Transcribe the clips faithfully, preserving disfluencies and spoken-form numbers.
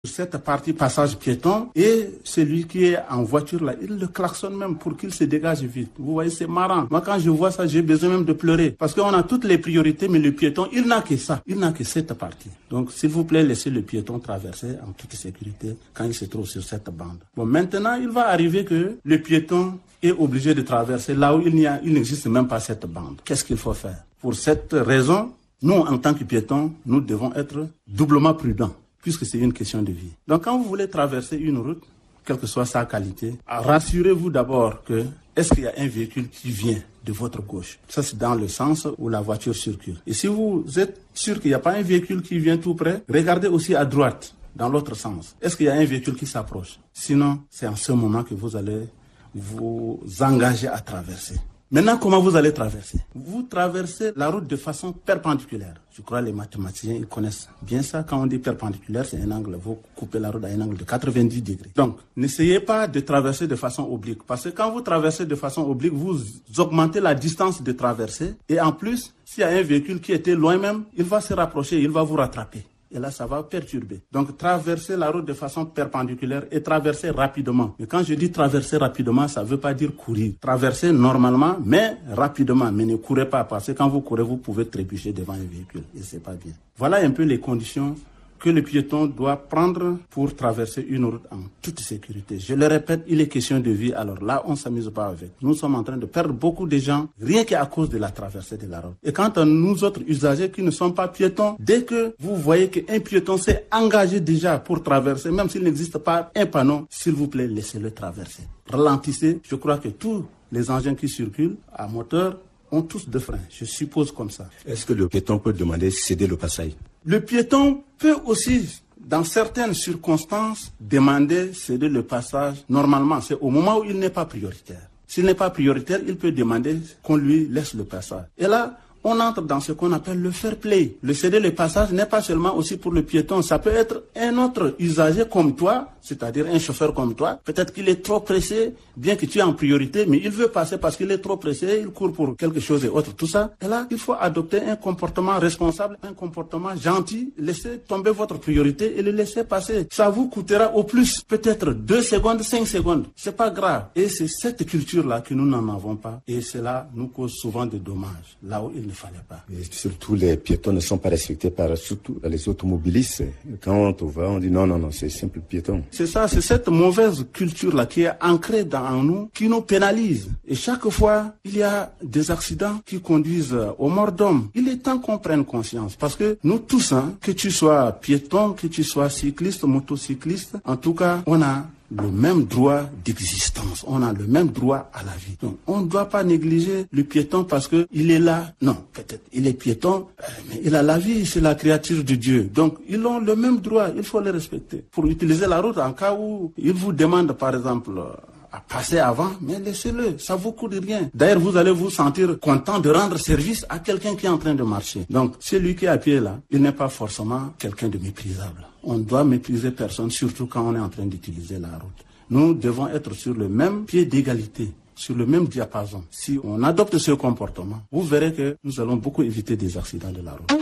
Cette partie passage piéton et celui qui est en voiture là, il le klaxonne même pour qu'il se dégage vite. Vous voyez, c'est marrant. Moi, quand je vois ça, j'ai besoin même de pleurer parce qu'on a toutes les priorités, mais le piéton, il n'a que ça. Il n'a que cette partie. Donc, s'il vous plaît, laissez le piéton traverser en toute sécurité quand il se trouve sur cette bande. Bon, maintenant, il va arriver que le piéton est obligé de traverser là où il n'y a, il n'existe même pas cette bande. Qu'est-ce qu'il faut faire? Pour cette raison, nous, en tant que piétons, nous devons être doublement prudents, puisque c'est une question de vie. Donc, quand vous voulez traverser une route, quelle que soit sa qualité, rassurez-vous d'abord que est-ce qu'il y a un véhicule qui vient de votre gauche? Ça, c'est dans le sens où la voiture circule. Et si vous êtes sûr qu'il n'y a pas un véhicule qui vient tout près, regardez aussi à droite, dans l'autre sens. Est-ce qu'il y a un véhicule qui s'approche? Sinon, c'est en ce moment que vous allez vous engager à traverser. Maintenant, comment vous allez traverser? Vous traversez la route de façon perpendiculaire. Je crois que les mathématiciens, ils connaissent bien ça. Quand on dit perpendiculaire, c'est un angle. Vous coupez la route à un angle de quatre-vingt-dix degrés. Donc, n'essayez pas de traverser de façon oblique. Parce que quand vous traversez de façon oblique, vous augmentez la distance de traversée. Et en plus, s'il y a un véhicule qui était loin même, il va se rapprocher, il va vous rattraper. Et là, ça va perturber. Donc, traverser la route de façon perpendiculaire et traverser rapidement. Et quand je dis traverser rapidement, ça ne veut pas dire courir. Traverser normalement, mais rapidement. Mais ne courez pas, parce que quand vous courez, vous pouvez trébucher devant un véhicule. Et c'est pas bien. Voilà un peu les conditions que le piéton doit prendre pour traverser une route en toute sécurité. Je le répète, il est question de vie. Alors là, on ne s'amuse pas avec. Nous sommes en train de perdre beaucoup de gens, rien qu'à cause de la traversée de la route. Et quant à nous autres usagers qui ne sont pas piétons, dès que vous voyez qu'un piéton s'est engagé déjà pour traverser, même s'il n'existe pas un panneau, s'il vous plaît, laissez-le traverser. Ralentissez. Je crois que tous les engins qui circulent à moteur ont tous deux freins. Je suppose comme ça. Est-ce que le piéton peut demander de céder le passage? Le piéton peut aussi, dans certaines circonstances, demander céder le passage. Normalement, c'est au moment où il n'est pas prioritaire. S'il n'est pas prioritaire, il peut demander qu'on lui laisse le passage. Et là, on entre dans ce qu'on appelle le fair play. Le céder le passage n'est pas seulement aussi pour le piéton. Ça peut être un autre usager comme toi, c'est-à-dire un chauffeur comme toi. Peut-être qu'il est trop pressé, bien que tu es en priorité, mais il veut passer parce qu'il est trop pressé, il court pour quelque chose et autre, tout ça. Et là, il faut adopter un comportement responsable, un comportement gentil. Laissez tomber votre priorité et le laisser passer. Ça vous coûtera au plus peut-être deux secondes, cinq secondes. C'est pas grave. Et c'est cette culture-là que nous n'en avons pas. Et cela nous cause souvent des dommages, là où il ne fallait pas. Et surtout, les piétons ne sont pas respectés par surtout les automobilistes. Quand on va, on dit non, non, non, c'est simple piéton. C'est ça, c'est cette mauvaise culture-là qui est ancrée dans nous, qui nous pénalise. Et chaque fois, il y a des accidents qui conduisent aux morts d'hommes. Il est temps qu'on prenne conscience. Parce que nous tous, hein, que tu sois piéton, que tu sois cycliste, motocycliste, en tout cas, on a le même droit d'existence. On a le même droit à la vie. Donc, on ne doit pas négliger le piéton parce que il est là. Non, peut-être, il est piéton, mais il a la vie, c'est la créature de Dieu. Donc, ils ont le même droit, il faut les respecter. Pour utiliser la route en cas où ils vous demandent, par exemple, à passer avant, mais laissez-le, ça vous coûte rien. D'ailleurs, vous allez vous sentir content de rendre service à quelqu'un qui est en train de marcher. Donc, celui qui est à pied là, il n'est pas forcément quelqu'un de méprisable. On doit mépriser personne, surtout quand on est en train d'utiliser la route. Nous devons être sur le même pied d'égalité, sur le même diapason. Si on adopte ce comportement, vous verrez que nous allons beaucoup éviter des accidents de la route.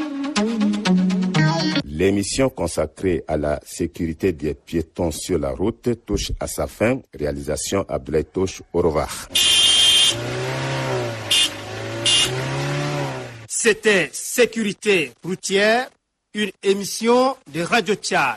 L'émission consacrée à la sécurité des piétons sur la route touche à sa fin. Réalisation Abdoulaye Touche, au revoir. C'était Sécurité routière, une émission de Radio Tchad.